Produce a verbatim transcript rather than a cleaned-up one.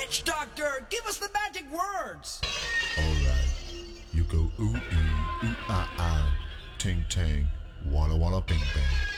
Witch doctor, give us the magic words. Alright, you go ooh ee, ooh ah ah, ting tang, walla walla bing bang.